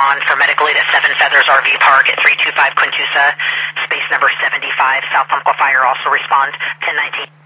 respond for medical aid at Seven Feathers RV Park at 325 Quintusa, space number 75. South Umpqua Fire also respond 1019.